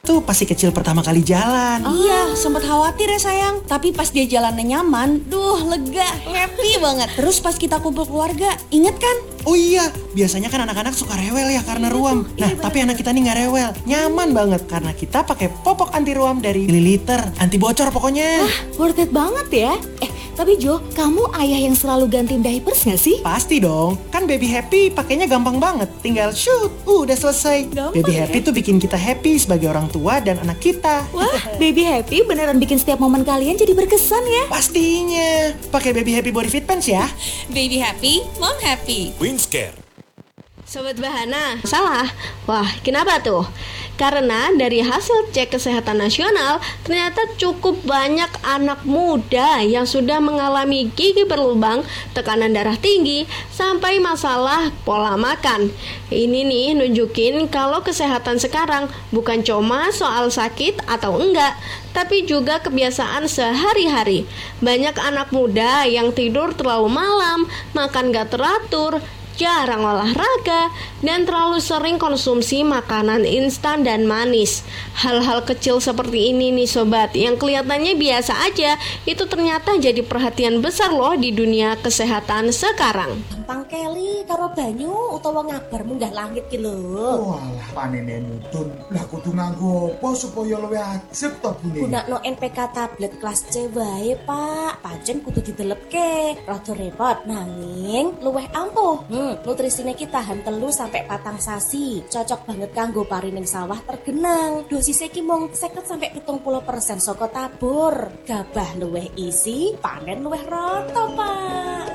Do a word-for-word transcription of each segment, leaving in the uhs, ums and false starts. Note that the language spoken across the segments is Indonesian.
tuh pasti kecil pertama kali jalan. Oh. Iya, sempat khawatir ya sayang. Tapi pas dia jalannya nyaman, duh lega, happy banget. Terus pas kita kumpul keluarga, inget kan? Oh iya, biasanya kan anak-anak suka rewel ya karena iya, ruam. Tuh, nah, iya, tapi anak kita nih nggak rewel, nyaman banget karena kita pakai popok anti ruam dari Liliter, anti bocor pokoknya. Wah, worth it banget ya. Eh, tapi Jo, kamu ayah yang selalu gantiin diapers nggak sih? Pasti dong, kan Baby Happy pakainya gampang banget, tinggal shoot, uh, udah selesai. Gampang, Baby Happy ya? Tuh bikin kita happy sebagai orang tua dan anak kita. Wah, Baby Happy beneran bikin setiap momen kalian jadi berkesan ya? Pastinya, pakai Baby Happy Body Fit Pants ya. Baby Happy, Mom Happy. Winscare. Sobat Bahana, salah. Wah, kenapa tuh? Karena dari hasil cek kesehatan nasional, ternyata cukup banyak anak muda yang sudah mengalami gigi berlubang, tekanan darah tinggi, sampai masalah pola makan. Ini nih nunjukin kalau kesehatan sekarang bukan cuma soal sakit atau enggak, tapi juga kebiasaan sehari-hari. Banyak anak muda yang tidur terlalu malam, makan gak teratur, jarang olahraga, dan terlalu sering konsumsi makanan instan dan manis. Hal-hal kecil seperti ini nih sobat, yang kelihatannya biasa aja, itu ternyata jadi perhatian besar loh di dunia kesehatan sekarang. Gampang Kelly karo banyu utawa ngabar munggah langit ki lho. Oh alah panene mudun. Lah kudu nganggo apa supaya luwih ajeg to Bune? Gunakno N P K tablet kelas C wae, Pak. Pancen kudu didelepke. Rada repot nanging luwih ampuh. Hmm, nutrisine ki tahan telu sampai patang sasi. Cocok banget kanggo parining sawah tergenang. Dosisnya ki mung seket sampai pitung puluh persen saka tabur. Gabah luwih isi, panen luwih rata, Pak.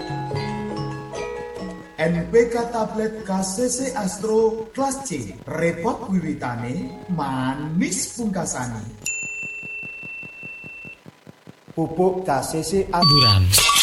N P K tablet K C C Astro kelas C. Repot wiwitane, manis pungkasane. Pupuk K C C Hiburan.